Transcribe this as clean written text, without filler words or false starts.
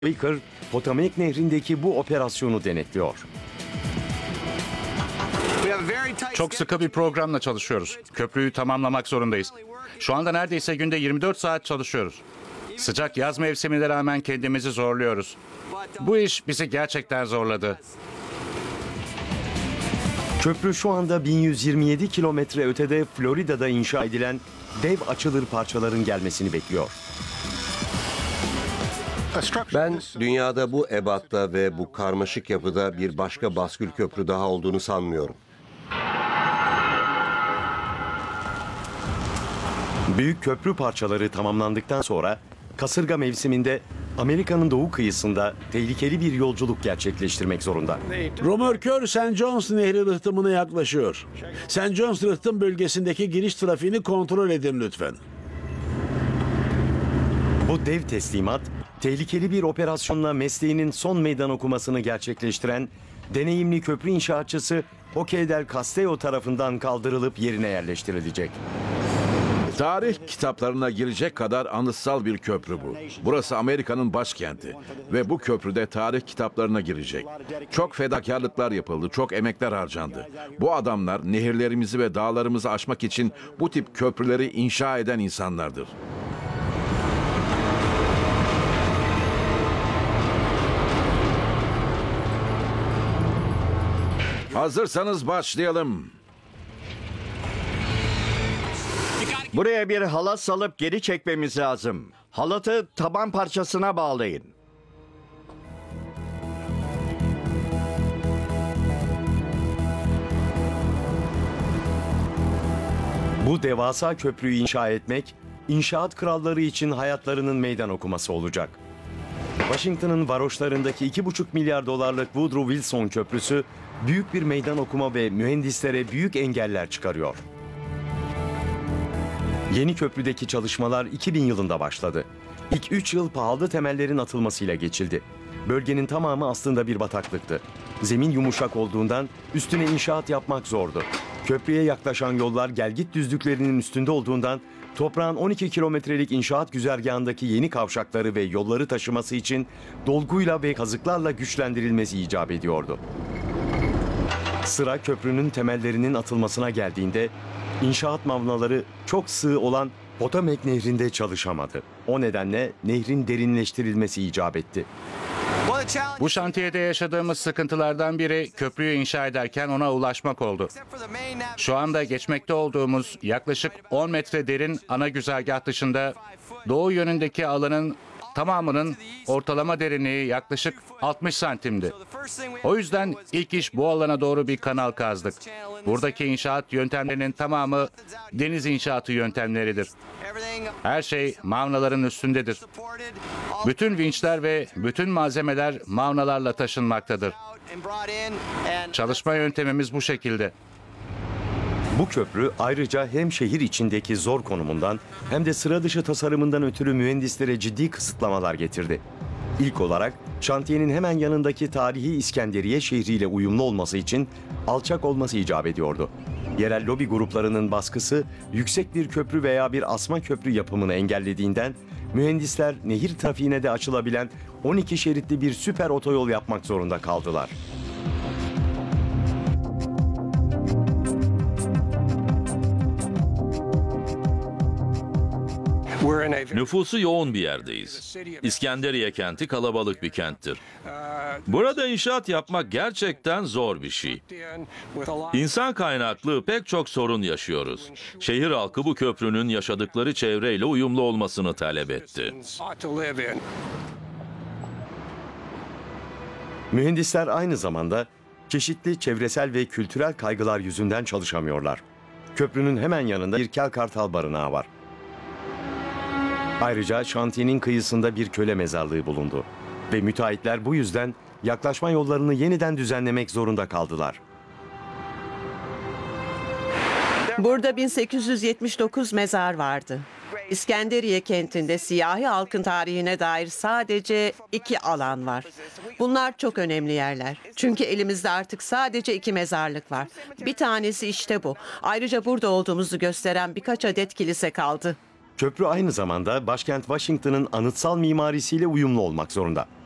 Baker, Potomac Nehri'ndeki bu operasyonu denetliyor. Çok sıkı bir programla çalışıyoruz. Köprüyü tamamlamak zorundayız. Şu anda neredeyse günde 24 saat çalışıyoruz. Sıcak yaz mevsimine rağmen kendimizi zorluyoruz. Bu iş bizi gerçekten zorladı. Köprü şu anda 1127 kilometre ötede Florida'da inşa edilen dev açılır parçaların gelmesini bekliyor. Ben dünyada bu ebatta ve bu karmaşık yapıda bir başka baskül köprü daha olduğunu sanmıyorum. Büyük köprü parçaları tamamlandıktan sonra kasırga mevsiminde Amerika'nın doğu kıyısında tehlikeli bir yolculuk gerçekleştirmek zorunda. Römorkör St. Johns Nehri rıhtımına yaklaşıyor. St. Johns rıhtım bölgesindeki giriş trafiğini kontrol edin lütfen. Bu dev teslimat, tehlikeli bir operasyonla mesleğinin son meydan okumasını gerçekleştiren deneyimli köprü inşaatçısı Hoque del Castello tarafından kaldırılıp yerine yerleştirilecek. Tarih kitaplarına girecek kadar anıtsal bir köprü bu. Burası Amerika'nın başkenti ve bu köprüde tarih kitaplarına girecek. Çok fedakarlıklar yapıldı, çok emekler harcandı. Bu adamlar nehirlerimizi ve dağlarımızı aşmak için bu tip köprüleri inşa eden insanlardır. Hazırsanız başlayalım. Buraya bir halat salıp geri çekmemiz lazım. Halatı taban parçasına bağlayın. Bu devasa köprüyü inşa etmek, inşaat kralları için hayatlarının meydan okuması olacak. Washington'ın varoşlarındaki 2,5 milyar dolarlık Woodrow Wilson Köprüsü, büyük bir meydan okuma ve mühendislere büyük engeller çıkarıyor. Yeni köprüdeki çalışmalar 2000 yılında başladı. İlk 3 yıl pahalı temellerin atılmasıyla geçildi. Bölgenin tamamı aslında bir bataklıktı. Zemin yumuşak olduğundan üstüne inşaat yapmak zordu. Köprüye yaklaşan yollar gelgit düzlüklerinin üstünde olduğundan toprağın 12 kilometrelik inşaat güzergahındaki yeni kavşakları ve yolları taşıması için dolguyla ve kazıklarla güçlendirilmesi icap ediyordu. Sıra köprünün temellerinin atılmasına geldiğinde İnşaat mavnaları çok sığ olan Potomac Nehri'nde çalışamadı. O nedenle nehrin derinleştirilmesi icap etti. Bu şantiyede yaşadığımız sıkıntılardan biri köprüyü inşa ederken ona ulaşmak oldu. Şu anda geçmekte olduğumuz yaklaşık 10 metre derin ana güzergah dışında doğu yönündeki alanın tamamının ortalama derinliği yaklaşık 60 santimdi. O yüzden ilk iş bu alana doğru bir kanal kazdık. Buradaki inşaat yöntemlerinin tamamı deniz inşaatı yöntemleridir. Her şey mavnaların üstündedir. Bütün vinçler ve bütün malzemeler mavnalarla taşınmaktadır. Çalışma yöntemimiz bu şekilde. Bu köprü ayrıca hem şehir içindeki zor konumundan hem de sıra dışı tasarımından ötürü mühendislere ciddi kısıtlamalar getirdi. İlk olarak şantiyenin hemen yanındaki tarihi İskenderiye şehriyle uyumlu olması için alçak olması icap ediyordu. Yerel lobi gruplarının baskısı yüksek bir köprü veya bir asma köprü yapımını engellediğinden mühendisler nehir trafiğine de açılabilen 12 şeritli bir süper otoyol yapmak zorunda kaldılar. Nüfusu yoğun bir yerdeyiz. İskenderiye kenti kalabalık bir kenttir. Burada inşaat yapmak gerçekten zor bir şey. İnsan kaynaklı pek çok sorun yaşıyoruz. Şehir halkı bu köprünün yaşadıkları çevreyle uyumlu olmasını talep etti. Mühendisler aynı zamanda çeşitli çevresel ve kültürel kaygılar yüzünden çalışamıyorlar. Köprünün hemen yanında bir kel kartal barınağı var. Ayrıca şantiyenin kıyısında bir köle mezarlığı bulundu ve müteahhitler bu yüzden yaklaşma yollarını yeniden düzenlemek zorunda kaldılar. Burada 1879 mezar vardı. İskenderiye kentinde siyahi halkın tarihine dair sadece 2 alan var. Bunlar çok önemli yerler. Çünkü elimizde artık sadece 2 mezarlık var. Bir tanesi işte bu. Ayrıca burada olduğumuzu gösteren birkaç adet kilise kaldı. Köprü aynı zamanda başkent Washington'ın anıtsal mimarisiyle uyumlu olmak zorunda.